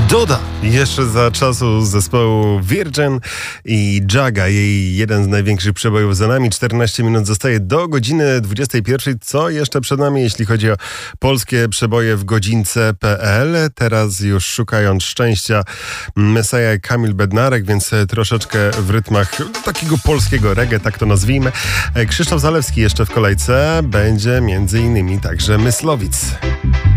Doda jeszcze za czasu zespołu Virgin i Jaga. Jej jeden z największych przebojów za nami. 14 minut zostaje do godziny 21. Co jeszcze przed nami, jeśli chodzi o polskie przeboje w godzince.pl? Teraz już szukając szczęścia Messiah, Kamil Bednarek, więc troszeczkę w rytmach takiego polskiego reggae, tak to nazwijmy. Krzysztof Zalewski jeszcze w kolejce. Będzie między innymi także Myslowic.